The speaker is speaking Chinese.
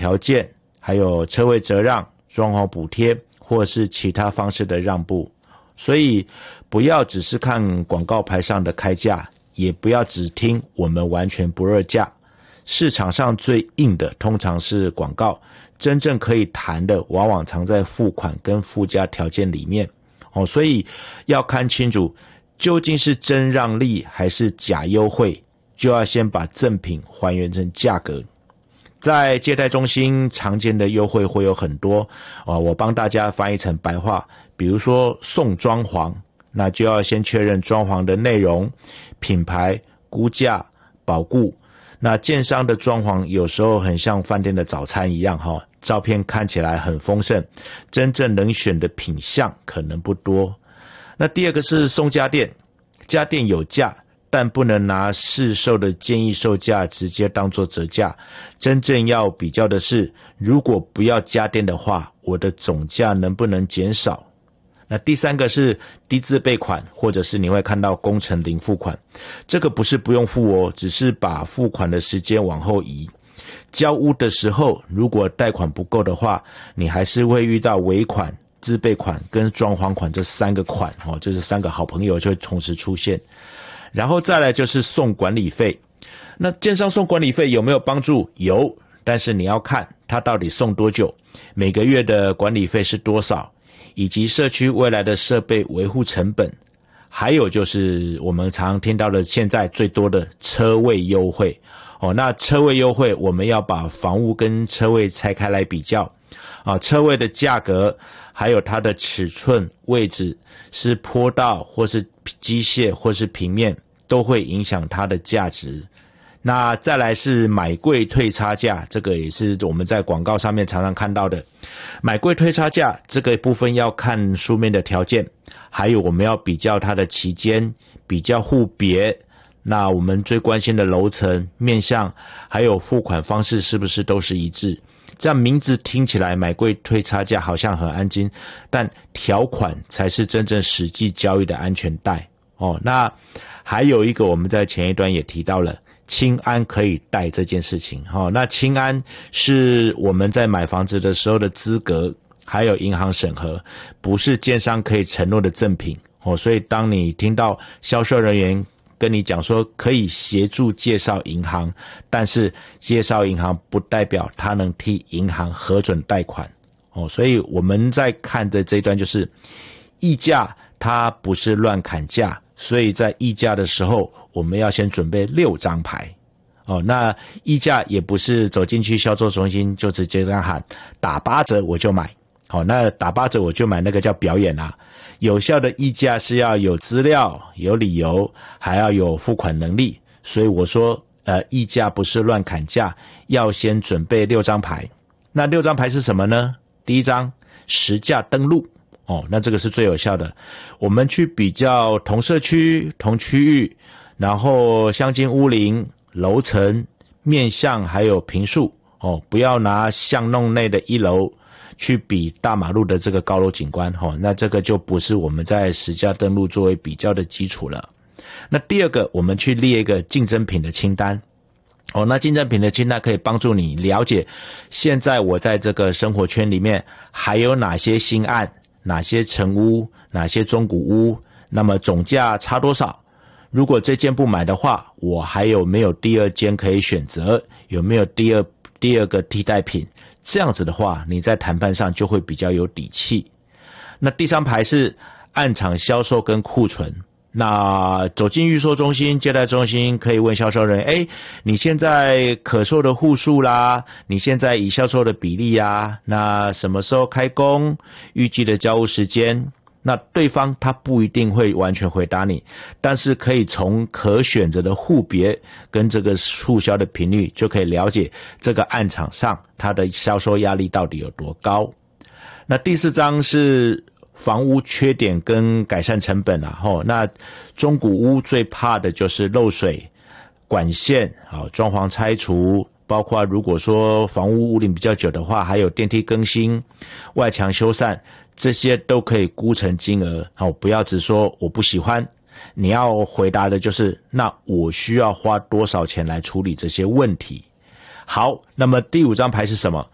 条件，还有车位折让、装潢补贴或是其他方式的让步。所以不要只是看广告牌上的开价，也不要只听我们完全不二价。市场上最硬的通常是广告，真正可以谈的往往藏在付款跟附加条件里面。所以要看清楚究竟是真让利还是假优惠，就要先把赠品还原成价格。在借贷中心常见的优惠会有很多，我帮大家翻译成白话，比如说送装潢，那就要先确认装潢的内容、品牌、估价、保固。那建商的装潢有时候很像饭店的早餐一样，照片看起来很丰盛，真正能选的品项可能不多。那第二个是送家电，家电有价，但不能拿市售的建议售价直接当作折价，真正要比较的是，如果不要家电的话，我的总价能不能减少。那第三个是低自备款，或者是你会看到工程零付款，这个不是不用付只是把付款的时间往后移。交屋的时候，如果贷款不够的话，你还是会遇到尾款、自备款跟装潢款这三个款，这是三个好朋友就会同时出现。然后再来就是送管理费，那建商送管理费有没有帮助？有，但是你要看他到底送多久，每个月的管理费是多少，以及社区未来的设备维护成本，还有就是我们常听到的现在最多的车位优惠。那车位优惠我们要把房屋跟车位拆开来比较，车位的价格还有它的尺寸、位置，是坡道或是机械或是平面，都会影响它的价值。那再来是买贵退差价，这个也是我们在广告上面常常看到的。买贵退差价这个部分要看书面的条件，还有我们要比较它的期间，比较户别，那我们最关心的楼层、面向，还有付款方式是不是都是一致。这样名字听起来买贵退差价好像很安心，但条款才是真正实际交易的安全带。那还有一个我们在前一段也提到了，青安可以贷这件事情。那青安是我们在买房子的时候的资格，还有银行审核，不是建商可以承诺的赠品。所以当你听到销售人员跟你讲说可以协助介绍银行，但是介绍银行不代表他能替银行核准贷款。所以我们在看的这一段就是议价它不是乱砍价，所以在议价的时候我们要先准备6张牌。那议价也不是走进去销售中心就直接这样喊打8折我就买。那打8折我就买那个叫表演啊。有效的议价是要有资料、有理由，还要有付款能力。所以我说议价不是乱砍价，要先准备6张牌。那6张牌是什么呢？第一张实价登录。那这个是最有效的。我们去比较同社区、同区域，然后相近屋龄、楼层、面向还有坪数。不要拿巷弄内的1楼去比大马路的这个高楼景观。那这个就不是我们在实价登录作为比较的基础了。那第二个，我们去列一个竞争品的清单。那竞争品的清单可以帮助你了解现在我在这个生活圈里面还有哪些新案，哪些成屋，哪些中古屋，那么总价差多少。如果这间不买的话，我还有没有第二间可以选择，有没有第二个替代品。这样子的话，你在谈判上就会比较有底气。那第3排是暗场销售跟库存。那走进预售中心、接待中心，可以问销售人，你现在可售的户数啦，你现在已销售的比例啊，那什么时候开工，预计的交屋时间。那对方他不一定会完全回答你，但是可以从可选择的户别跟这个促销的频率，就可以了解这个案场上它的销售压力到底有多高。那第4章是房屋缺点跟改善成本那中古屋最怕的就是漏水、管线、装潢拆除，包括如果说房屋屋龄比较久的话，还有电梯更新、外墙修缮，这些都可以估成金额。不要只说我不喜欢，你要回答的就是那我需要花多少钱来处理这些问题。好，那么第5张牌是什么？